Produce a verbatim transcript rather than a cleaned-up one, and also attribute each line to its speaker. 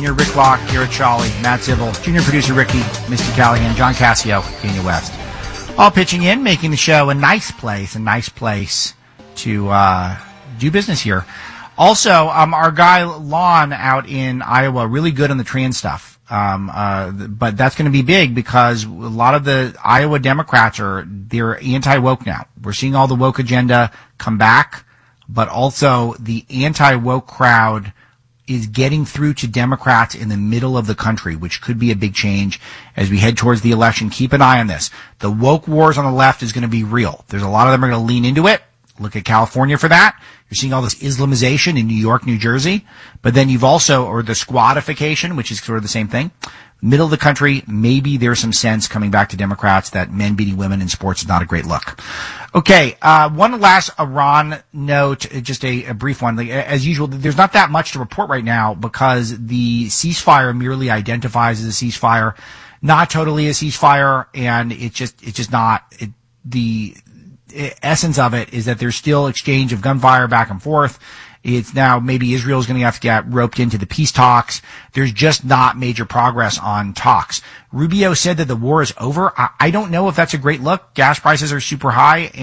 Speaker 1: Junior, Rick Rock, Garrett Charlie, Matt Zibble, Junior Producer Ricky, Misty Callahan, John Cassio, Daniel West. All pitching in, making the show a nice place, a nice place to uh, do business here. Also, um, our guy Lon out in Iowa, really good on the trans stuff. Um, uh, but that's going to be big because a lot of the Iowa Democrats are, they're anti-woke now. We're seeing all the woke agenda come back, but also the anti-woke crowd is getting through to Democrats in the middle of the country, which could be a big change as we head towards the election. Keep an eye on this. The woke wars on the left is going to be real. There's a lot of them are going to lean into it. Look at California for that. You're seeing all this Islamization in New York, New Jersey. But then you've also, or the squadification, which is sort of the same thing. Middle of the country, maybe there's some sense coming back to Democrats that men beating women in sports is not a great look. Okay, uh, one last Iran note, just a, a brief one. Like, as usual, there's not that much to report right now because the ceasefire merely identifies as a ceasefire, not totally a ceasefire, and it's just, it's just not, it, the essence of it is that there's still exchange of gunfire back and forth. It's now maybe Israel's going to have to get roped into the peace talks. There's just not major progress on talks. Rubio said that the war is over. I, I don't know if that's a great look. Gas prices are super high.